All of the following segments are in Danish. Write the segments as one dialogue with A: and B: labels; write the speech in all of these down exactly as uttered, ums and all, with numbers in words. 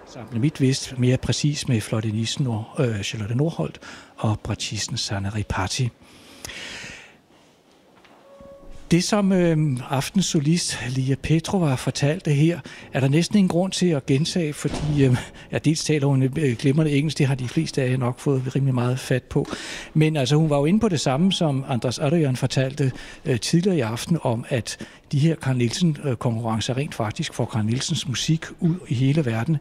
A: Sammen med mit vist mere præcis med fløjtenisten øh, Charlotte Nordholt og bratschisten Sanna Ripati. Det, som øh, aftens solist Lia Petrova fortalte her, er der næsten ingen grund til at gentage, fordi øh, ja, dels taler hun øh, glimrende engelsk, det har de fleste af jer nok fået rimelig meget fat på. Men altså, hun var jo inde på det samme, som Andras Adrian fortalte øh, tidligere i aften, om at de her Carl Nielsen-konkurrencer rent faktisk får Carl Nielsens musik ud i hele verden.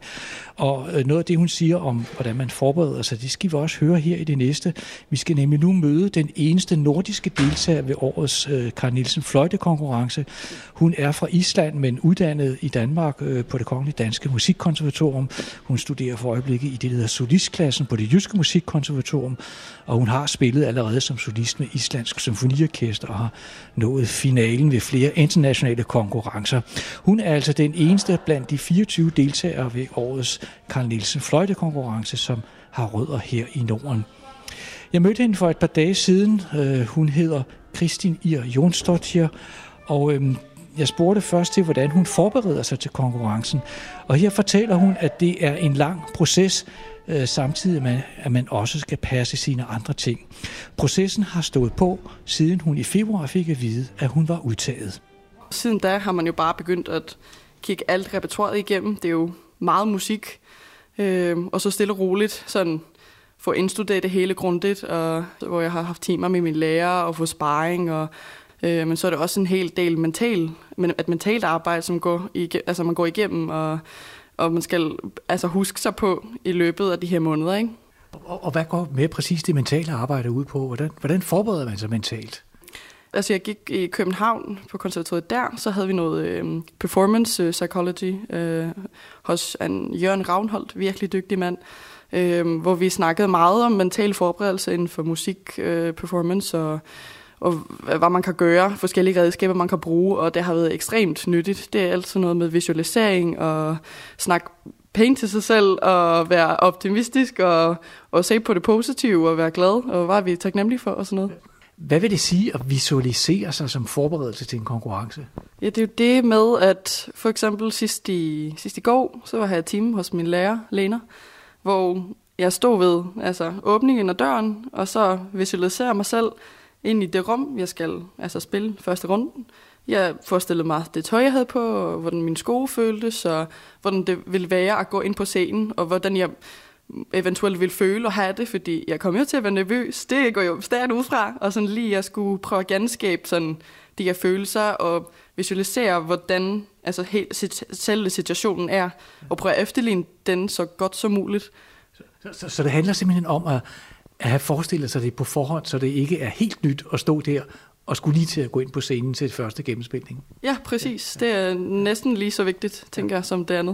A: Og øh, noget af det, hun siger om, hvordan man forbereder sig, det skal vi også høre her i det næste. Vi skal nemlig nu møde den eneste nordiske deltager ved årets øh, Carl Nielsen fløjtekonkurrence. Hun er fra Island, men uddannet i Danmark øh, på Det Kongelige Danske Musikkonservatorium. Hun studerer for øjeblikket i det, der hedder solistklassen på Det Jyske Musikkonservatorium, og hun har spillet allerede som solist med Islandsk Symfoniorkester og har nået finalen ved flere internationale konkurrencer. Hun er altså den eneste blandt de fireogtyve deltagere ved årets Carl Nielsen fløjtekonkurrence, som har rødder her i Norden. Jeg mødte hende for et par dage siden. Hun hedder Kristin Ir Jonsdottir, og øhm, jeg spurgte først til, hvordan hun forbereder sig til konkurrencen. Og her fortæller hun, at det er en lang proces, øh, samtidig med, at man også skal passe sine andre ting. Processen har stået på, siden hun i februar fik at vide, at hun var udtaget.
B: Siden da har man jo bare begyndt at kigge alt repertoiret igennem. Det er jo meget musik, øh, og så stille og roligt sådan få indstuderet det hele grundigt, og hvor jeg har haft timer med min lærer og få sparring, og øh, men så er det også en hel del mental, men et mentalt arbejde, som går igennem, altså man går igennem, og, og man skal altså huske sig på i løbet af de her måneder, ikke?
A: Og, og hvad går mere præcis det mentale arbejde ud på? Hvordan, hvordan forbereder man sig mentalt?
B: Altså jeg gik i København på konservatoriet der, så havde vi noget øh, performance psychology øh, hos en Jørgen Ravnholdt, virkelig dygtig mand, øh, hvor vi snakkede meget om mental forberedelse inden for musik, øh, performance og, og hvad man kan gøre, forskellige redskaber man kan bruge, og det har været ekstremt nyttigt. Det er altid noget med visualisering og snak pænt til sig selv og være optimistisk og, og se på det positive og være glad, og hvad er vi taknemmelige for og sådan noget.
A: Hvad vil det sige at visualisere sig som forberedelse til en konkurrence?
B: Ja, det er jo det med, at for eksempel sidst i, sidst i går, så var jeg i time hos min lærer, Lena, hvor jeg stod ved altså, åbningen af døren, og så visualiserer mig selv ind i det rum, jeg skal altså, spille første runden. Jeg forestillede mig det tøj, jeg havde på, og hvordan mine sko føltes, og hvordan det ville være at gå ind på scenen, og hvordan jeg eventuelt ville føle og have det, fordi jeg kom jo til at være nervøs. Det går jo stærkt udefra, og sådan lige jeg skulle prøve at genskabe sådan de her følelser og visualisere, hvordan altså helt selve situationen er, og prøve at efterligne den så godt som muligt.
A: Så, så, så det handler simpelthen om at, at have forestillet sig det på forhånd, så det ikke er helt nyt at stå der og skulle lige til at gå ind på scenen til det første gennemspilning.
B: Ja, præcis. Det er næsten lige så vigtigt, tænker jeg, som det andet.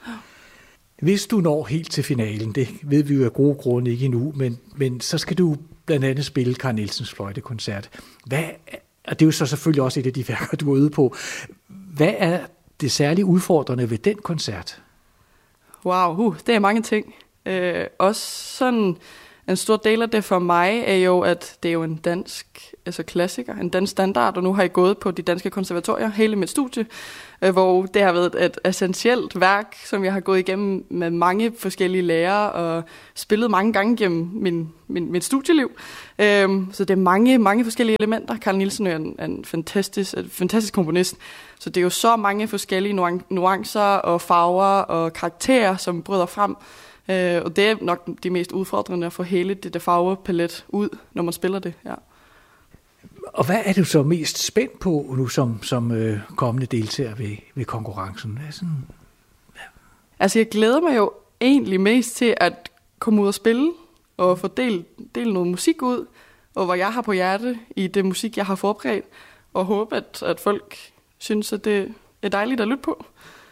A: Hvis du når helt til finalen, det ved vi jo af gode grunde ikke endnu, men, men så skal du blandt andet spille Carl Nielsens fløjtekoncert. Hvad, og det er jo så selvfølgelig også et af de værker, du er ude på. Hvad er det særligt udfordrende ved den koncert?
B: Wow, uh, det er mange ting. Øh, også sådan en stor del af det for mig er jo, at det er jo en dansk altså klassiker, en dansk standard, og nu har jeg gået på de danske konservatorier hele mit studie, øh, hvor det har været et essentielt værk, som jeg har gået igennem med mange forskellige lærere og spillet mange gange gennem min, min, mit studieliv. Øh, så det er mange, mange forskellige elementer. Carl Nielsen er en, en fantastisk, en fantastisk komponist, så det er jo så mange forskellige nuancer og farver og karakterer, som bryder frem. Øh, og det er nok de mest udfordrende at få hele det der farvepalet ud, når man spiller det, ja.
A: Og hvad er du så mest spændt på nu som, som øh, kommende deltager ved, ved konkurrencen? Hvad er sådan, ja.
B: Altså jeg glæder mig jo egentlig mest til at komme ud og spille og få delt, delt noget musik ud, og hvad jeg har på hjerte i det musik, jeg har forberedt, og håbe, at, at folk synes, at det er dejligt at lytte på.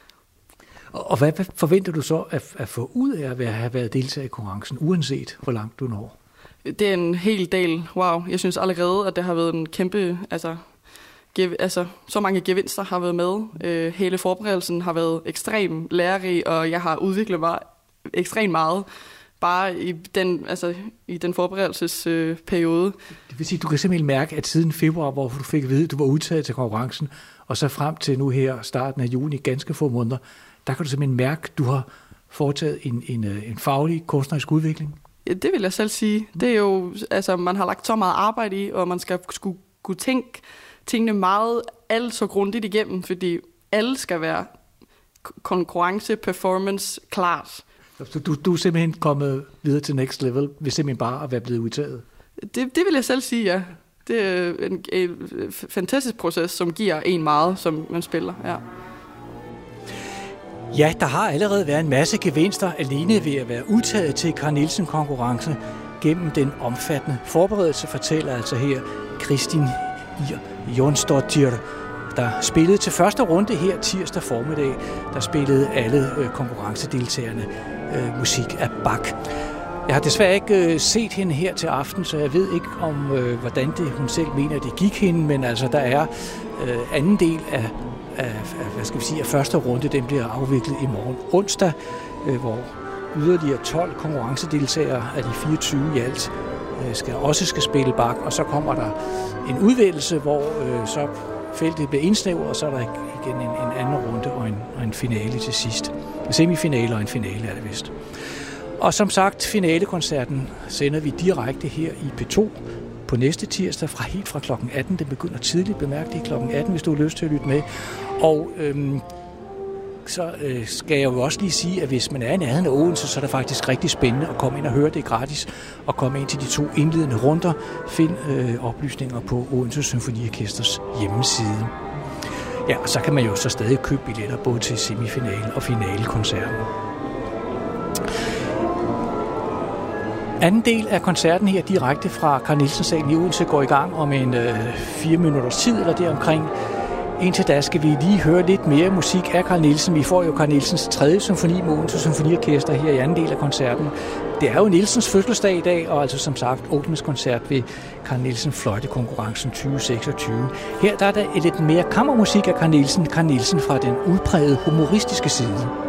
A: Og hvad forventer du så at, at få ud af at have været deltager i konkurrencen, uanset hvor langt du når?
B: Det er en hel del. Wow, jeg synes allerede, at det har været en kæmpe, altså, gev, altså så mange gevinster har været med. Øh, hele forberedelsen har været ekstrem lærerig, og jeg har udviklet mig ekstremt meget, bare i den, altså, i den forberedelsesperiode. Øh,
A: det vil sige, du kan simpelthen mærke, at siden februar, hvor du fik at vide, at du var udtaget til konkurrencen, og så frem til nu her, starten af juni, ganske få måneder, der kan du simpelthen mærke, at du har foretaget en, en, en faglig, kunstnerisk udvikling?
B: Ja, det vil jeg selv sige. Det er jo, altså, man har lagt så meget arbejde i, og man skal skulle kunne tænke tingene meget, alt så grundigt igennem, fordi alle skal være konkurrence, performance, klart.
A: Så du, du er simpelthen kommet videre til next level, ved simpelthen bare at være blevet udtaget?
B: Det, det vil jeg selv sige, ja. Det er en, en fantastisk proces, som giver en meget, som man spiller, ja.
A: Ja, der har allerede været en masse gevinster alene ved at være udtaget til Carl Nielsen-konkurrence gennem den omfattende forberedelse, fortæller altså her Kristin Jonsdottir, der spillede til første runde her tirsdag formiddag. Der spillede alle øh, konkurrencedeltagerne øh, musik af Bach. Jeg har desværre ikke øh, set hende her til aften, så jeg ved ikke om, øh, hvordan det hun selv mener, det gik hende, men altså der er øh, anden del af, af, af, hvad skal vi sige, af første runde, den bliver afviklet i morgen onsdag, øh, hvor yderligere tolv konkurrencedeltagere af de fireogtyve i alt øh, skal, også skal spille Bach, og så kommer der en udvælgelse, hvor øh, så feltet bliver indsnævret, og så er der igen en, en anden runde og en, og en finale til sidst. En semifinale og en finale er det vist. Og som sagt, finalekoncerten sender vi direkte her i P to på næste tirsdag fra helt fra klokken atten. Den begynder tidligt, bemærk det, klokken atten, hvis du har lyst til at lytte med. Og øhm, så øh, skal jeg jo også lige sige, at hvis man er i nærheden af Odense, så er det faktisk rigtig spændende at komme ind og høre det gratis, og komme ind til de to indledende runder. Find øh, oplysninger på Odense Symfoniorkesters hjemmeside. Ja, og så kan man jo så stadig købe billetter både til semifinale og finalekoncerten. Anden del af koncerten her direkte fra Carl Nielsen-salen i Odense går i gang om en øh, fire minutters tid eller deromkring. Indtil da skal vi lige høre lidt mere musik af Carl Nielsen. Vi får jo Carl Nielsens tredje symfoni med Odense Symfoniorkester her i anden del af koncerten. Det er jo Nielsens fødselsdag i dag, og altså som sagt åbningskoncert ved Carl Nielsen Fløjtekonkurrencen tyve seksogtyve. Her der er der lidt mere kammermusik af Carl Nielsen, Carl Nielsen fra den udprægede humoristiske side.